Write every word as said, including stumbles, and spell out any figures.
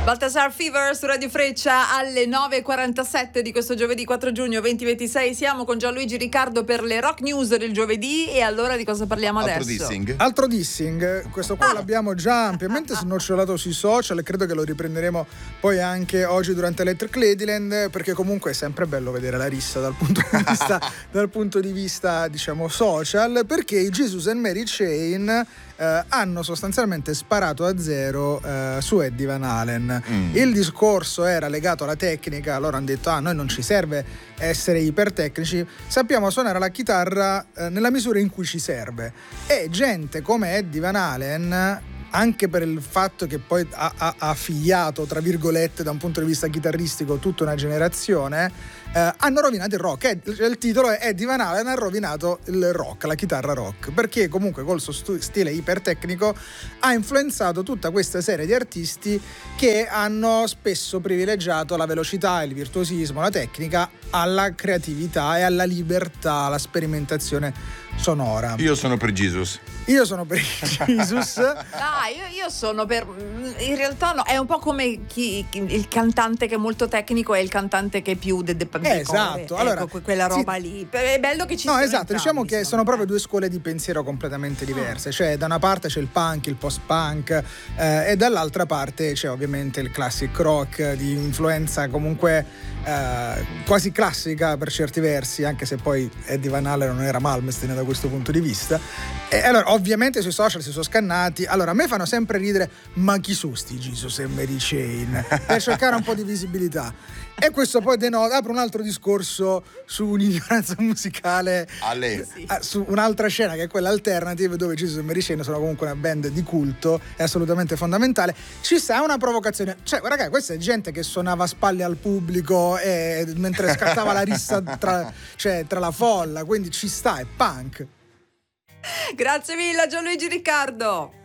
Baltasar Fever su Radio Freccia alle nove e quarantasette di questo giovedì quattro giugno duemilaventisei. Siamo con Gianluigi Riccardo per le rock news del giovedì. E allora di cosa parliamo Altro adesso? dissing. Altro dissing, questo qua Ah. l'abbiamo già ampiamente snocciolato sui social e credo che lo riprenderemo poi anche oggi durante Electric Ladyland, perché comunque è sempre bello vedere la rissa dal punto di vista, dal punto di vista diciamo social, perché i Jesus and Mary Chain eh, hanno sostanzialmente sparato a zero eh, su Eddie Van Halen. Mm. Il discorso era legato alla tecnica, loro hanno detto ah, noi non ci serve essere ipertecnici, sappiamo suonare la chitarra eh, nella misura in cui ci serve. E gente come Eddie Van Halen, anche per il fatto che poi ha, ha, ha figliato, tra virgolette, da un punto di vista chitarristico tutta una generazione, eh, hanno rovinato il rock. Eh, il titolo è Eddie Van Halen ha rovinato il rock, la chitarra rock, perché comunque col suo stu- stile ipertecnico ha influenzato tutta questa serie di artisti che hanno spesso privilegiato la velocità, il virtuosismo, la tecnica alla creatività e alla libertà, alla sperimentazione sonora. Io sono per Jesus. Io sono per Jesus. Ah, io, io sono per. In realtà no, è un po' come chi, chi- il cantante che è molto tecnico e il cantante che è più de, de, Eh, esatto. ecco, Allora, que- quella roba sì. lì. È bello che ci No, siano esatto, entrambi, diciamo che secondo sono me. proprio due scuole di pensiero completamente diverse. Cioè, da una parte c'è il punk, il post-punk, eh, e dall'altra parte c'è ovviamente il classic rock di influenza comunque eh, quasi classica per certi versi, anche se poi Eddie Van Halen non era Malmsteen da questo punto di vista. E allora, ovviamente sui social si sono scannati. Allora, a me fanno sempre ridere, ma chi sono sti Jesus e Mary Chain? Per cercare un po' di visibilità. E questo poi denota, apre un altro discorso su un'ignoranza musicale, Ale. Sì. eh, su un'altra scena che è quella alternative, dove Jesus e Mary Chain sono comunque una band di culto, è assolutamente fondamentale. Ci sta una provocazione, cioè ragazzi, questa è gente che suonava a spalle al pubblico e, mentre scattava la rissa tra, cioè, tra la folla, quindi ci sta, è punk. Grazie mille a Gianluigi Riccardo.